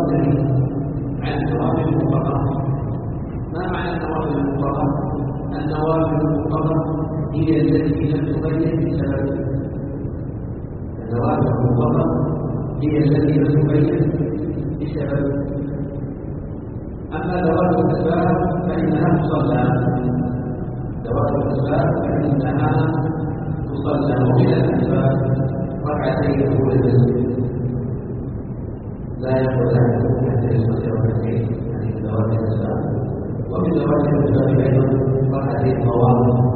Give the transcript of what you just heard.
الدليل عن النوافل المطلقة. ما معنى النوافل المطلقة؟ النوافل المطلقة هي التي لم تبين بسبب. النوافل المطلقة هي التي لم تبين بسبب. أما ذوات الأسباب فإنها تصلى. ذوات الأسباب فإنها تصلى. ومن الأسباب ركعتين أول المسجد لا يقول عنه حتى يصلي ركعتين، هذه ذوات الأسباب. ومن ذوات الأسباب أيضا ركعتين طواف